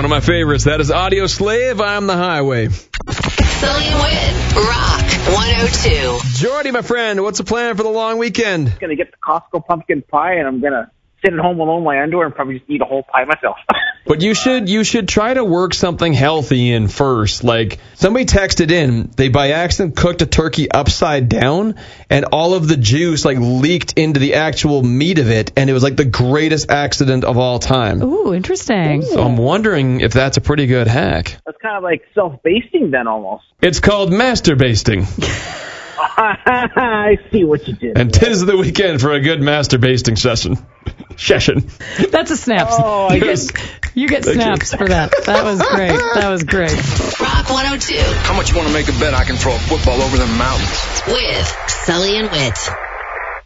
of my favorites. That is Audio Slave, I'm the Highway. Sully and Wit, Rock 102. Jordy, my friend, what's the plan for the long weekend? I'm going to get the Costco pumpkin pie, and I'm going to sit at home alone in my underwear and probably just eat a whole pie myself. But you should try to work something healthy in first. Like, somebody texted in, they by accident cooked a turkey upside down, and all of the juice, leaked into the actual meat of it, and it was, the greatest accident of all time. Ooh, interesting. So I'm wondering if that's a pretty good hack. That's kind of like self-basting then, almost. It's called masturbasting. I see what you did. And 'tis the weekend for a good masturbasting session. That's a snaps. Oh, I guess. You get snaps for that. That was great. That was great. Rock 102. How much you want to make a bet I can throw a football over the mountains? With Sully and Wit.